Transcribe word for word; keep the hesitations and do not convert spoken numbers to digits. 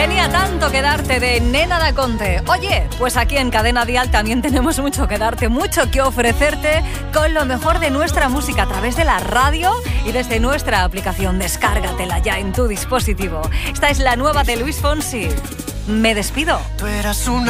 Tenía tanto que darte de Nena Da Conte. Oye, pues aquí en Cadena Dial también tenemos mucho que darte, mucho que ofrecerte con lo mejor de nuestra música a través de la radio y desde nuestra aplicación. Descárgatela ya en tu dispositivo. Esta es la nueva de Luis Fonsi. Me despido. Tú eras una